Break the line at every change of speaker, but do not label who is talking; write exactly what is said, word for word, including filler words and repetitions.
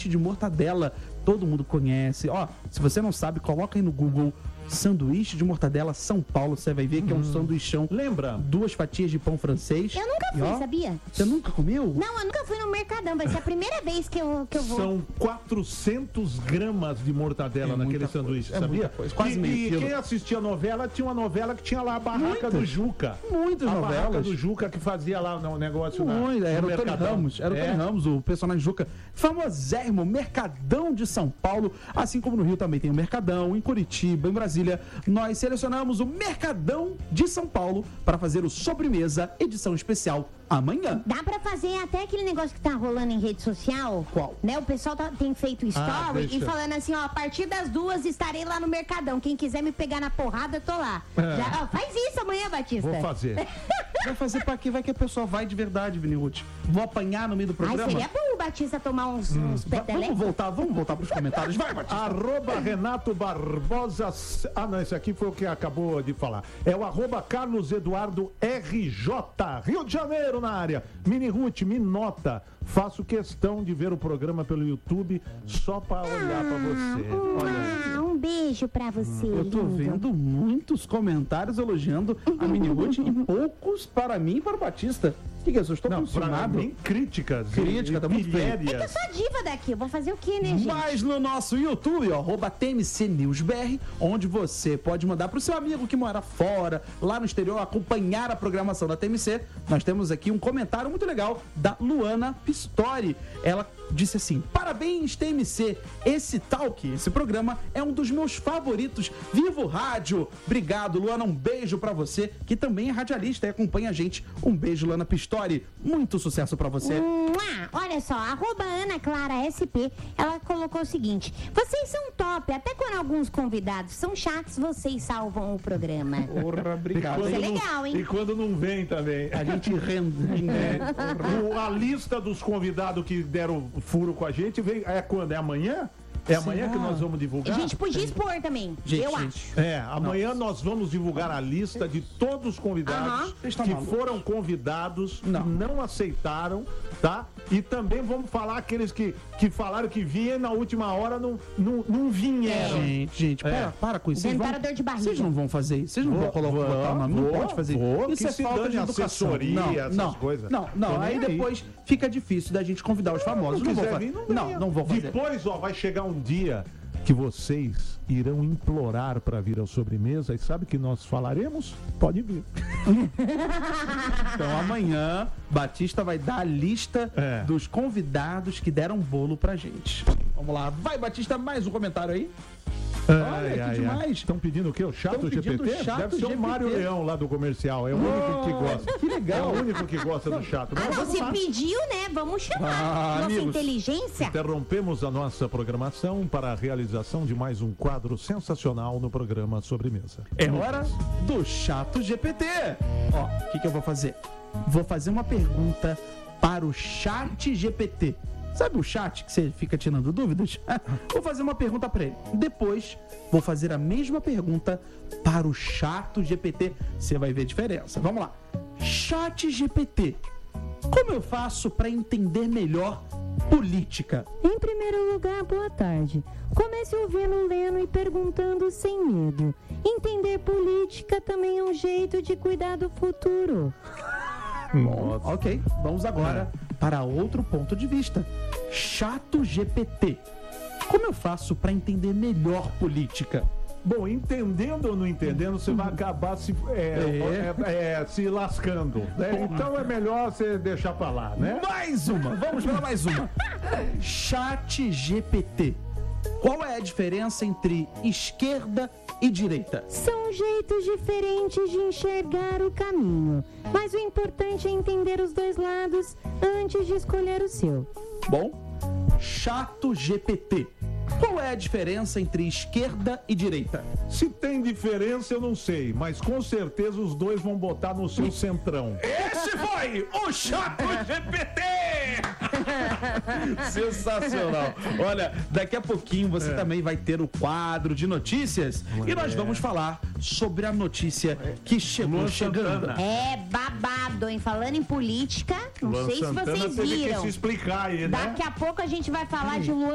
sanduíche de mortadela. Todo mundo conhece. Ó, se você não sabe, coloca aí no Google sanduíche de mortadela São Paulo. Você vai ver que é um sanduichão.
Lembra?
Duas fatias de pão francês.
Eu nunca fui,
E, ó,
sabia?
Você nunca comeu?
Não, eu nunca fui no Mercadão. Vai ser a primeira vez que eu, que eu vou.
São quatrocentos gramas de mortadela
É
naquele
muita
sanduíche,
coisa, é
sabia?
muita coisa, quase
e,
meio
e
quilo.
quem assistia a novela, tinha uma novela que tinha lá a barraca
Muitas.
do Juca.
Muitas
a barraca
novelas.
do Juca que fazia lá o negócio na,
Muito,
no
era o Tony
Mercadão.
Ramos, era o
É.
Tony Ramos, o personagem Juca, famosérrimo, Mercadão de São Paulo, assim como no Rio também tem o Mercadão, em Curitiba, em Brasília, nós selecionamos o Mercadão de São Paulo para fazer o Sobremesa, edição especial, amanhã.
Dá pra fazer até aquele negócio que tá rolando em rede social?
Qual?
Né, o pessoal tá- tem feito story
Ah,
e
deixa.
falando assim, ó, a partir das duas estarei lá no Mercadão. Quem quiser me pegar na porrada, eu tô lá.
É.
Já, ó, faz isso amanhã, Batista.
Vou fazer.
Vai fazer pra quê? Vai que a pessoa vai de verdade, Vini Ruth. Vou apanhar no meio do
Ai,
programa?
seria bom o Batista tomar uns, uns
Va-
petelecos.
Vamos voltar, vamos voltar pros comentários. Vai, Batista.
Arroba Renato Barbosa. Ah, não, esse aqui foi o que acabou de falar. É o arroba Carlos Eduardo R J. Rio de Janeiro na área. Mini Ruth, me nota. Faço questão de ver o programa pelo YouTube só pra olhar pra você. Olha aí.
Ah, um beijo pra você,
Eu tô
lindo.
vendo muitos comentários elogiando a Mini Ruth e poucos para mim e para o Batista. O que, que é isso? Eu estou
Não, pra
emocionado.
mim, críticas.
Crítica,
e
tá muito bem.
É que eu sou a diva daqui, eu vou fazer o quê, né, gente?
Mas no nosso YouTube, ó, arroba T M C News B R, onde você pode mandar pro seu amigo que mora fora, lá no exterior, acompanhar a programação da T M C. Nós temos aqui um comentário muito legal da Luana Pistori. Ela disse assim: parabéns, T M C. Esse talk, esse programa é um dos meus favoritos. Viva o rádio! Obrigado, Luana. Um beijo pra você, que também é radialista e acompanha a gente. Um beijo, Luana Pistori. Muito sucesso pra você.
Mua! Olha só, arroba Ana Clara S P, ela colocou o seguinte: vocês são top, até quando alguns convidados são chatos, vocês salvam o programa.
Porra, obrigado.
Isso é
não-
legal, hein?
E quando não vem também.
A gente rende.
É, o- a lista dos convidados que deram furo com a gente vem, é quando? É amanhã? É amanhã
Será?
que nós vamos
A
divulgar?
gente podia expor também,
Gente,
eu
gente.
acho.
É, amanhã nós vamos divulgar a lista de todos os convidados
Aham.
Vocês estão
que
malucos?
foram convidados,
Não.
que não aceitaram, tá? E também vamos falar aqueles que, que falaram que vinham e na última hora não, não, não vieram.
Gente, gente,
É.
para, para com isso. Vocês,
Inventaram
vão,
dor de barriga.
vocês não vão fazer isso. Vocês não vão,
Vou,
colocar
vou,
botar o nome. Não
vou,
pode fazer
vou,
isso.
que
É
se
falta
dane
de educação.
assessoria,
não,
essas
não,
coisas.
Não, não.
Tô nem
Aí
aí.
depois fica difícil da gente convidar os famosos.
Não
Não, vou
quiser
fazer.
vir, não
Não,
venha.
não vou fazer.
Depois, ó, vai chegar um dia que vocês irão implorar para vir ao sobremesa e sabe que nós falaremos? Pode vir.
Então amanhã, Batista vai dar a lista
É.
dos convidados que deram bolo pra gente. Vamos lá. Vai, Batista, mais um comentário aí. Olha, que demais.
Estão pedindo o quê? O chato
Tão pedindo
G P T?
chato
Deve ser
G P
o
T.
Mário Leão lá do comercial. É o único que gosta.
Que legal.
É o único que gosta do chato.
Ah,
Mas vamos
você
lá.
pediu, né? Vamos chamar.
Ah,
Nossa
amigos.
inteligência.
Interrompemos a nossa programação para a realização de mais um quadro sensacional no programa Sobremesa.
É hora do Chato G P T. Ó, o que, que eu vou fazer? Vou fazer uma pergunta para o Chat G P T. Sabe o chat que você fica tirando dúvidas? Vou fazer uma pergunta para ele. Depois, vou fazer a mesma pergunta para o Chato G P T. Você vai ver a diferença. Vamos lá. Chat G P T. Como eu faço para entender melhor política?
Em primeiro lugar, boa tarde. Comece ouvindo, lendo e perguntando sem medo. Entender política também é um jeito de cuidar do futuro.
Bom, ok, vamos agora para outro ponto de vista. Chato G P T. Como eu faço para entender melhor política?
Bom, entendendo ou não entendendo, você vai acabar se, é, é, é, se lascando. Né? Então é melhor você deixar pra lá, né?
Mais uma, vamos para mais uma. Chat G P T. Qual é a diferença entre esquerda e direita?
São jeitos diferentes de enxergar o caminho, mas o importante é entender os dois lados antes de escolher o seu.
Bom, Chato G P T. Qual é a diferença entre esquerda e direita?
Se tem diferença, eu não sei, mas com certeza os dois vão botar no seu centrão.
Esse foi o Chato G P T! Sensacional. Olha, daqui a pouquinho você
É.
também vai ter o quadro de notícias e nós vamos falar sobre a notícia que chegou
Luan
chegando.
Santana.
É babado, hein? Falando em política, não
Luan
sei
Santana
se vocês
teve que
viram.
se explicar aí, né?
Daqui a pouco a gente vai falar de Luan